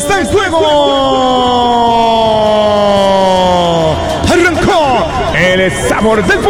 está el juego. Arrancó el sabor del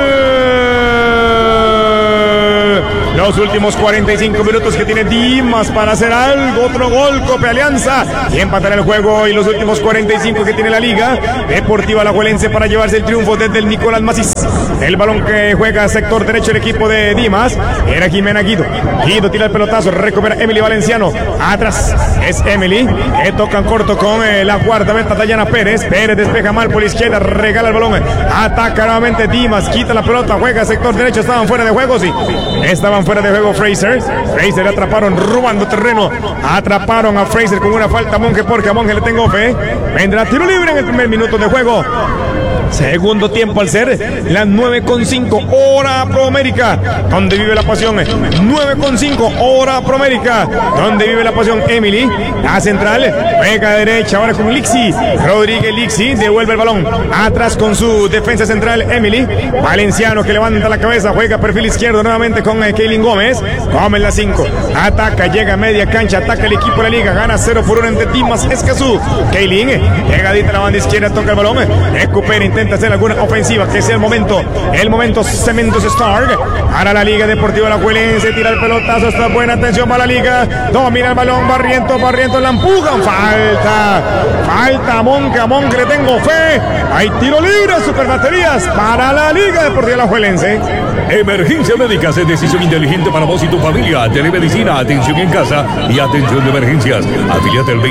fútbol. Los últimos 45 minutos que tiene Dimas para hacer algo. Otro gol, Cope Alianza, y empatar el juego. Y los últimos 45 que tiene la Liga Deportiva Alajuelense para llevarse el triunfo desde el Nicolás Macís. El balón que juega sector derecho el equipo de Dimas era Jimena Guido. Guido tira el pelotazo, recupera Emily Valenciano. Atrás es Emily, que tocan corto con la guardameta Dayana Pérez. Pérez despeja mal por la izquierda, regala el balón. Ataca nuevamente Dimas, quita la pelota, juega sector derecho. Estaban fuera de juego, sí. Estaban fuera de juego Fraser. Fraser atraparon robando terreno. Atraparon a Fraser con una falta a Monge, porque a Monge le tengo fe. Vendrá tiro libre en el primer minuto de juego. Segundo tiempo al ser las 9:05 hora Proamérica, donde vive la pasión. 9:05 hora Proamérica, donde vive la pasión. Emily, la central, juega derecha ahora con Lixi. Rodríguez Lixi devuelve el balón. Atrás con su defensa central Emily. Valenciano que levanta la cabeza, juega perfil izquierdo nuevamente con Kaylin Gómez. Gómez la 5. Ataca, llega a media cancha, ataca el equipo de la Liga. Gana 0-1 ante Dimas Escazú. Kaylin, llegadita a la banda izquierda, toca el balón. Recupera, intenta hacer alguna ofensiva, que sea el momento Cementos Stark para la Liga Deportiva Alajuelense. Tira el pelotazo, está buena, atención para la Liga, domina el balón, Barrientos la empujan, falta a Monge, le tengo fe. Hay tiro libre, super baterías para la Liga Deportiva Alajuelense. Emergencia médica es decisión inteligente para vos y tu familia. Telemedicina, atención en casa y atención de emergencias. Afíliate al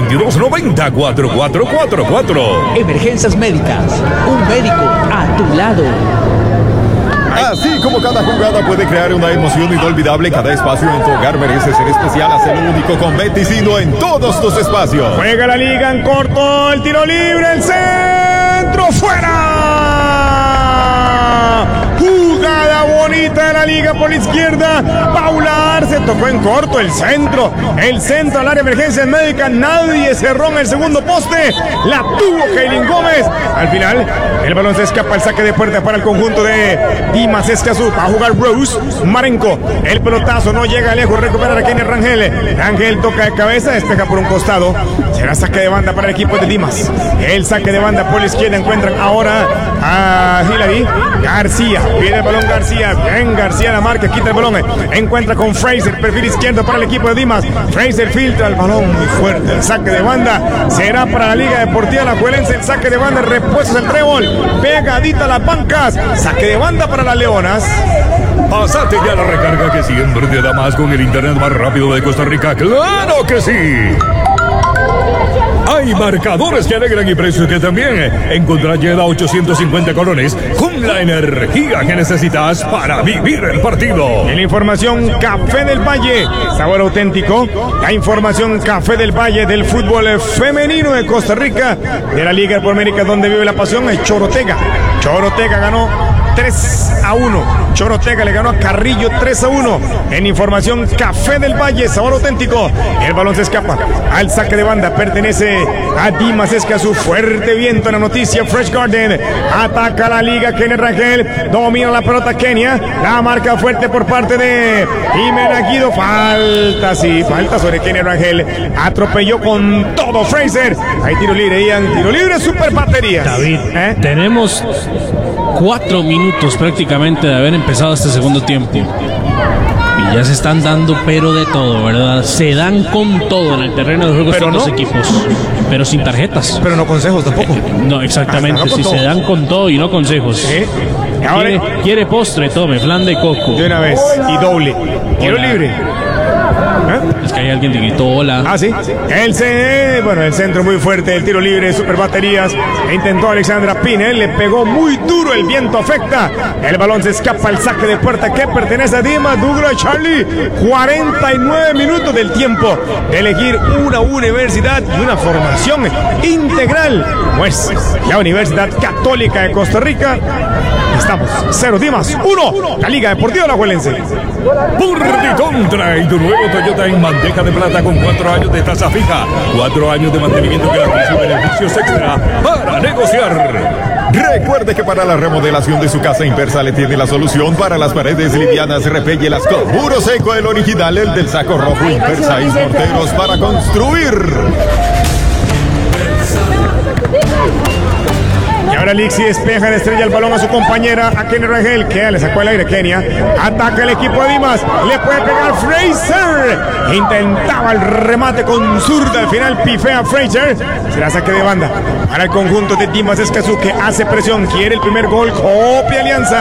2290-4444. Emergencias médicas, un médico a tu lado. Así como cada jugada puede crear una emoción inolvidable, cada espacio en tu hogar merece ser especial. Haz el único con Beticino en todos tus espacios. Juega la Liga en corto, el tiro libre, el centro, fuera. Jugada bonita de la Liga por la izquierda. Paula Arce tocó en corto el centro al área de emergencias médicas. Nadie cerró en el segundo poste. La tuvo Kaylin Gómez. Al final, el balón se escapa, el saque de puerta para el conjunto de Dimas Escazú. Va a jugar Rose Marenco. El pelotazo no llega lejos. Recupera a Kenny Rangel. Rangel toca de cabeza, despeja por un costado. Será saque de banda para el equipo de Dimas. El saque de banda por la izquierda. Encuentran ahora a Hilary García. Viene el balón García. Bien, García la marca, quita el balón. Encuentra con Fraser, perfil izquierdo para el equipo de Dimas. Fraser filtra el balón muy fuerte. El saque de banda será para la Liga Deportiva Alajuelense. El saque de banda, repuestos el trébol. Pegadita a las bancas. Saque de banda para las Leonas. Pásate ya la recarga que siempre te da más con el internet más rápido de Costa Rica. ¡Claro que sí! Hay marcadores que alegran y precios que también. Encontrar Yeda 850 colones con la energía que necesitas para vivir el partido. En la información, Café del Valle, sabor auténtico. La información, Café del Valle del fútbol femenino de Costa Rica, de la Liga Proamérica, donde vive la pasión, es Chorotega. Chorotega ganó 3-1. Chorotega le ganó a Carrillo 3-1. En información, Café del Valle, sabor auténtico. El balón se escapa al saque de banda, pertenece a Dimas Escazú. Fuerte viento en la noticia. Fresh Garden ataca la Liga. Kenny Rangel domina la pelota. Kenia la marca fuerte por parte de Jimena Guido. Falta sobre Kenny Rangel. Atropelló con todo Fraser. Hay tiro libre, Ian. Tiro libre, super baterías. David, tenemos 4 minutos prácticamente de haber empezado este segundo tiempo. Y ya se están dando pero de todo, ¿verdad? Se dan con todo en el terreno de juego estos dos equipos. Pero sin tarjetas. Pero no consejos tampoco. No, exactamente. Si se dan con todo y no consejos. ¿Sí? Ahora, ¿Quiere postre? Tome, flan de coco. De una vez. Y doble. Tiro libre. Es que hay alguien que gritó hola. Ah, sí. El centro muy fuerte, el tiro libre, super baterías. Intentó Alexandra Pinel, le pegó muy duro, el viento afecta. El balón se escapa al saque de puerta que pertenece a Dimas. Douglas Charlie, 49 minutos del tiempo de elegir una universidad y una formación integral. Pues la Universidad Católica de Costa Rica. Estamos 0 Dimas, 1 la Liga Deportiva Alajuelense. Por de contra, y tu nuevo Toyota en bandeja de plata con 4 años de tasa fija, 4 años de mantenimiento gratis y beneficios extra para negociar. Recuerde que para la remodelación de su casa, Impersa le tiene la solución. Para las paredes livianas, repéllelas con muro seco, el original, el del saco rojo. Impersa y morteros para construir. Y ahora Lixi despeja de estrella el balón a su compañera, a Kenny Rangel, que le sacó el aire Kenia. Ataca el equipo de Dimas, le puede pegar Fraser. Intentaba el remate con zurda, al final pifea Fraser. Será saque de banda para el conjunto de Dimas Escazú, que hace presión, quiere el primer gol, copia Alianza.